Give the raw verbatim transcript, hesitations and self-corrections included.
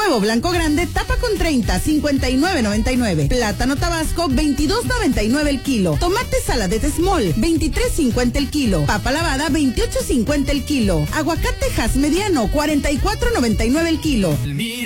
Huevo blanco grande, tapa con treinta, cincuenta y nueve noventa y nueve. Plátano tabasco, veintidós noventa y nueve el kilo. Tomate saladete small, veintitrés cincuenta el kilo. Papa lavada, veintiocho cincuenta el kilo. Aguacate Hass mediano, cuarenta y cuatro noventa y nueve el kilo.